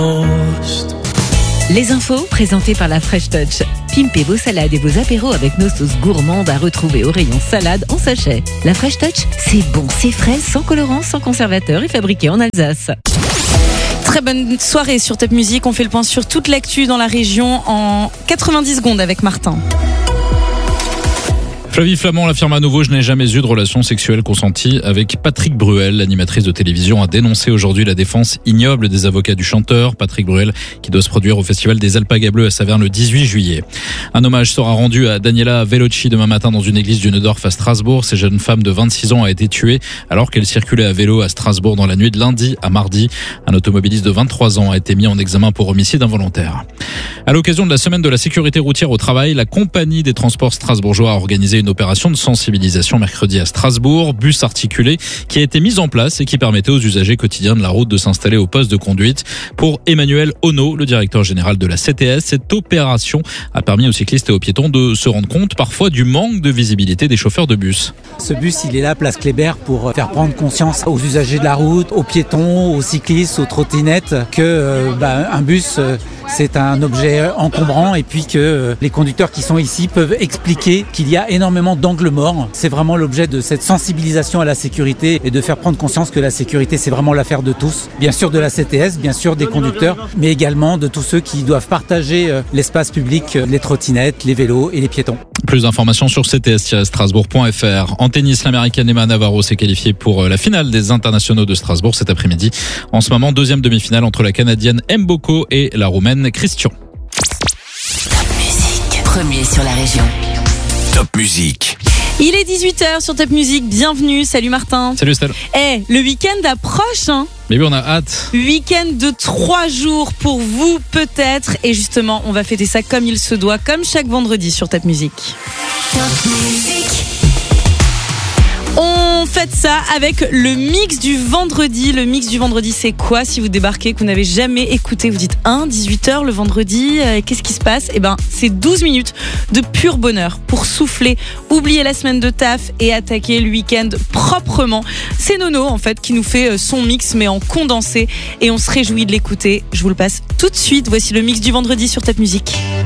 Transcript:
Les infos présentées par la Fresh Touch. Pimpez vos salades et vos apéros avec nos sauces gourmandes à retrouver au rayon salade en sachet. La Fresh Touch, c'est bon, c'est frais, sans colorant, sans conservateur et fabriqué en Alsace. Très bonne soirée sur Top Music. On fait le point sur toute l'actu dans la région en 90 secondes avec Martin. Flavie Flamand l'affirme à nouveau, je n'ai jamais eu de relation sexuelle consentie avec Patrick Bruel. L'animatrice de télévision a dénoncé aujourd'hui la défense ignoble des avocats du chanteur. Patrick Bruel qui doit se produire au Festival des Alpagas Bleues à Saverne le 18 juillet. Un hommage sera rendu à Daniela Velocci demain matin dans une église du Neudorf à Strasbourg. Cette jeune femme de 26 ans a été tuée alors qu'elle circulait à vélo à Strasbourg dans la nuit de lundi à mardi. Un automobiliste de 23 ans a été mis en examen pour homicide involontaire. À l'occasion de la semaine de la sécurité routière au travail, la compagnie des transports strasbourgeois a organisé une opération de sensibilisation mercredi à Strasbourg, bus articulé qui a été mise en place et qui permettait aux usagers quotidiens de la route de s'installer au poste de conduite. Pour Emmanuel Ono, le directeur général de la CTS, cette opération a permis aux cyclistes et aux piétons de se rendre compte parfois du manque de visibilité des chauffeurs de bus. Ce bus, il est là, place Kléber, pour faire prendre conscience aux usagers de la route, aux piétons, aux cyclistes, aux trottinettes, que un bus, c'est un objet encombrant et puis que les conducteurs qui sont ici peuvent expliquer qu'il y a énormément d'angles morts. C'est vraiment l'objet de cette sensibilisation à la sécurité et de faire prendre conscience que la sécurité, c'est vraiment l'affaire de tous. Bien sûr de la CTS, bien sûr des conducteurs, mais également de tous ceux qui doivent partager l'espace public, les trottinettes, les vélos et les piétons. Plus d'informations sur cts-strasbourg.fr. En tennis, l'américaine Emma Navarro s'est qualifiée pour la finale des internationaux de Strasbourg cet après-midi. En ce moment, deuxième demi-finale entre la canadienne Mboko et la roumaine Christian. Top Music, premier sur la région. Top Music. Il est 18h sur Top Music. Bienvenue. Salut Martin. Salut Estelle. Le week-end approche, hein. Mais oui, on a hâte. Week-end de 3 jours pour vous peut-être. Et justement, on va fêter ça comme il se doit, comme chaque vendredi sur Top Music. Top Music. On fête ça avec le mix du vendredi. Le mix du vendredi, c'est quoi? Si vous débarquez, que vous n'avez jamais écouté, vous dites 18h le vendredi, qu'est-ce qui se passe? C'est 12 minutes de pur bonheur pour souffler, oublier la semaine de taf et attaquer le week-end proprement. C'est Nono en fait qui nous fait son mix mais en condensé et on se réjouit de l'écouter. Je vous le passe tout de suite. Voici le mix du vendredi sur Top Music.